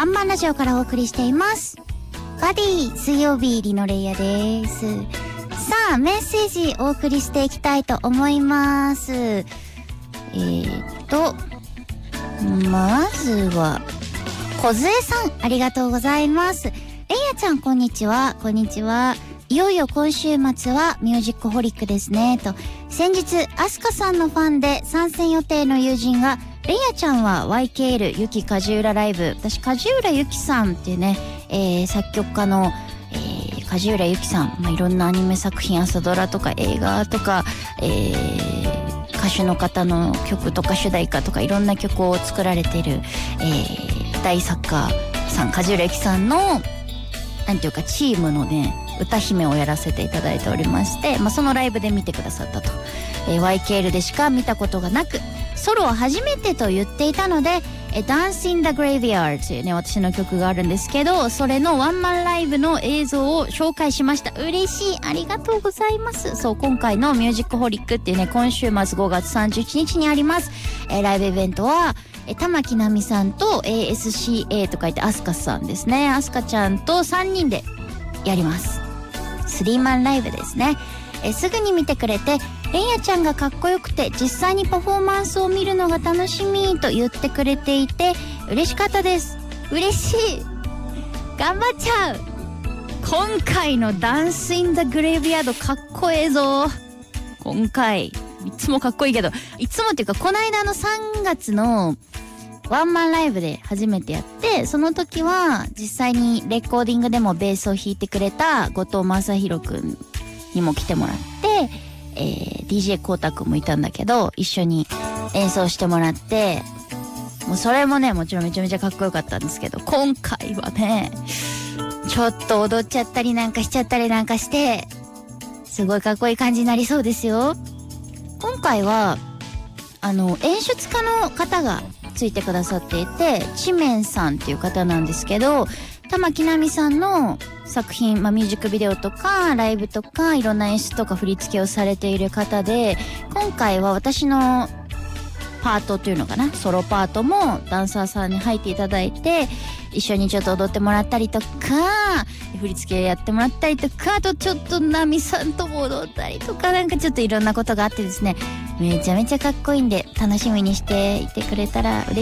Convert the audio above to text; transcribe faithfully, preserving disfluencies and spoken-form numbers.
ワンマンラジオからお送りしています。バディ水曜日リノレイヤです。さあメッセージお送りしていきたいと思います。えーっとまずは小杖さん、ありがとうございます。レイヤちゃんこんにちは。こんにちは。いよいよ今週末はミュージックホリックですねと。先日アスカさんのファンで参戦予定の友人が、レイヤちゃんは ワイケーエル ゆき梶浦ライブ、私梶浦ゆきさんっていうね、えー、作曲家の、えー、梶浦ゆきさん、まあ、いろんなアニメ作品、朝ドラとか映画とか、えー、歌手の方の曲とか主題歌とかいろんな曲を作られている、えー、大作家さん、梶浦ゆきさんのなんていうかチームのね歌姫をやらせていただいておりまして、まあ、そのライブで見てくださったと、えー、ワイケーエル でしか見たことがなくソロは初めてと言っていたので、えー、Dance in the Graveyard というね私の曲があるんですけど、それのワンマンライブの映像を紹介しました。嬉しい、ありがとうございます。そう、今回のミュージックホリックっていうね、今週末ごがつさんじゅういちにちにあります、えー、ライブイベントはえ玉木奈美さんと エーエスシーエー と書いてアスカさんですね。アスカちゃんとさんにんでやります。スリーマンライブですね。えすぐに見てくれて、レイヤちゃんがかっこよくて実際にパフォーマンスを見るのが楽しみと言ってくれていて嬉しかったです。嬉しい、頑張っちゃう。今回のダンスインザグレイビヤードかっこええぞ。今回いつもかっこいいけど、いつもっていうかこの間のさんがつのワンマンライブで初めてやって、その時は実際にレコーディングでもベースを弾いてくれた後藤正宏くんにも来てもらって、えー、ディージェー コウタくんもいたんだけど一緒に演奏してもらって、もうそれもねもちろんめちゃめちゃかっこよかったんですけど、今回はねちょっと踊っちゃったりなんかしちゃったりなんかしてすごいかっこいい感じになりそうですよ。今回はあの演出家の方がついてくださっていて、知面さんっていう方なんですけど、玉木奈美さんの作品、まあ、ミュージックビデオとかライブとかいろんな演出とか振り付けをされている方で、今回は私のパートというのかな、ソロパートもダンサーさんに入っていただいて一緒にちょっと踊ってもらったりとか振り付けやってもらったりとか、あとちょっと奈美さんとも踊ったりとか、なんかちょっといろんなことがあってですね、めちゃめちゃかっこいいんで楽しみにしていてくれたら嬉しい